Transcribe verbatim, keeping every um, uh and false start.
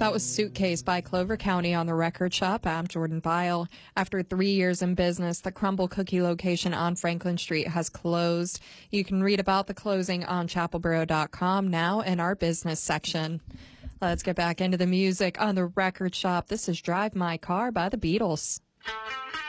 That was Suitcase by Clover County on the Record Shop. I'm Jordan Bile. After three years in business, the Crumble Cookie location on Franklin Street has closed. You can read about the closing on chapelboro dot com now in our business section. Let's get back into the music on the Record Shop. This is Drive My Car by the Beatles.